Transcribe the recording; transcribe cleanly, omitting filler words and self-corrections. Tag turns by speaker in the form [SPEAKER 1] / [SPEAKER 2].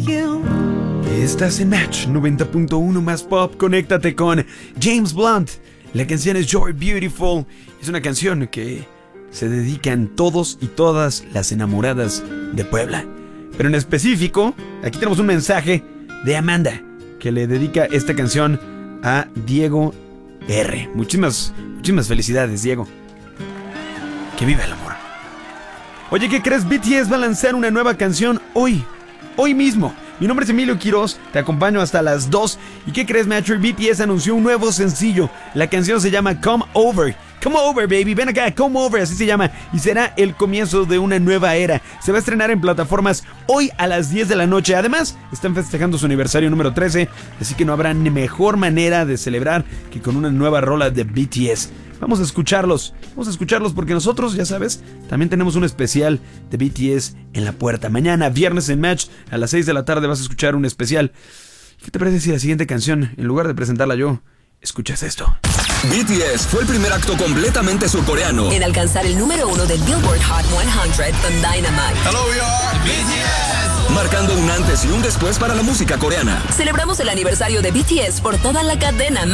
[SPEAKER 1] you. Estás en Match 90.1 más pop. Conéctate con James Blunt. La canción es You're Beautiful. Es una canción que se dedican todos y todas las enamoradas de Puebla. Pero en específico, aquí tenemos un mensaje de Amanda que le dedica esta canción a Diego R. Muchísimas felicidades, Diego. Que viva el amor. Oye, ¿qué crees? BTS va a lanzar una nueva canción hoy mismo. Mi nombre es Emilio Quiroz, te acompaño hasta las 2. ¿Y qué crees, Macho? BTS anunció un nuevo sencillo. La canción se llama Come Over. Come Over, baby, ven acá, Come Over, así se llama. Y será el comienzo de una nueva era. Se va a estrenar en plataformas hoy a las 10 de la noche. Además, están festejando su aniversario número 13, así que no habrá ni mejor manera de celebrar que con una nueva rola de BTS. Vamos a escucharlos porque nosotros, ya sabes, también tenemos un especial de BTS en la puerta. Mañana, viernes en Match, a las 6 de la tarde vas a escuchar un especial. ¿Qué te parece si la siguiente canción, en lugar de presentarla yo, escuchas esto?
[SPEAKER 2] BTS fue el primer acto completamente surcoreano
[SPEAKER 3] en alcanzar el número 1 del Billboard Hot 100 con Dynamite.
[SPEAKER 2] Hello, we are BTS. Marcando un antes y un después para la música coreana.
[SPEAKER 3] Celebramos el aniversario de BTS por toda la cadena